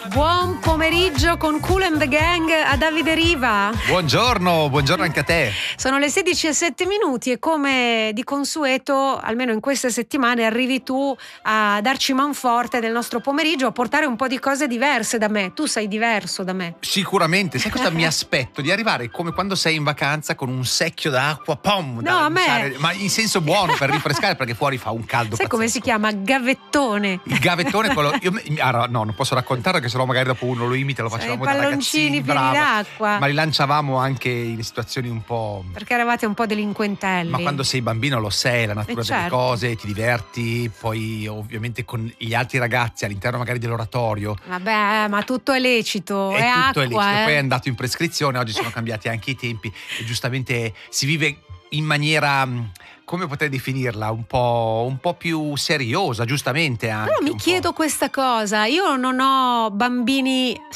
Buon pomeriggio con Kool and the Gang a Davide Riva. Buongiorno anche a te. Sono le 16:07 e come di consueto, almeno in queste settimane, arrivi tu a darci manforte del nostro pomeriggio, a portare un po' di cose diverse da me. Tu sei diverso da me. Sicuramente, sai cosa mi aspetto? Di arrivare come quando sei in vacanza con un secchio d'acqua, No, a me. ma in senso buono, per rinfrescare, perché fuori fa un caldo Sai pazzesco. come si chiama? Gavettone. Il gavettone, quello. No, non posso raccontarlo, che sennò magari dopo uno lo imita, lo facevamo da palloncini ragazzini, pieni brava. d'acqua. Ma li lanciavamo anche in situazioni un po'. Perché eravate un po' delinquentelli. Ma quando sei bambino lo sei, la natura delle certo. cose, ti diverti, poi ovviamente con gli altri ragazzi all'interno magari dell'oratorio. Vabbè, ma tutto è lecito, è Tutto acqua, è lecito. Poi è andato in prescrizione, oggi sono cambiati anche i tempi e giustamente si vive in maniera, come potrei definirla, un po' più seriosa, giustamente anche. Però mi chiedo questa cosa, io non ho bambini